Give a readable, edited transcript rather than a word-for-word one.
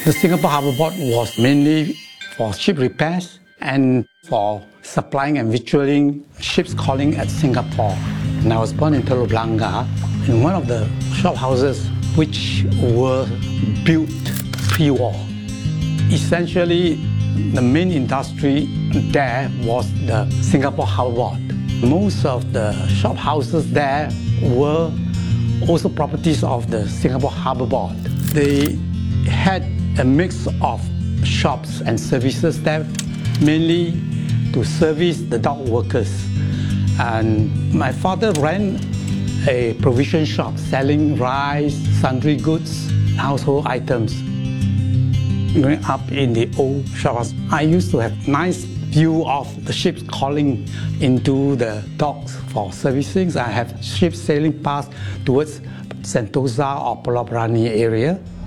The Singapore Harbour Board was mainly for ship repairs and for supplying and victualling ships calling at Singapore. And I was born in Telok Blangah in one of the shophouses which were built pre-war. Essentially, the main industry there was the Singapore Harbour Board. Most of the shophouses there were also properties of the Singapore Harbour Board. They had a mix of shops and services there, mainly to service the dock workers. And my father ran a provision shop selling rice, sundry goods, household items. Growing up in the old shophouse, I used to have nice view of the ships calling into the docks for servicing. I have ships sailing past towards Sentosa or Pulau Brani area.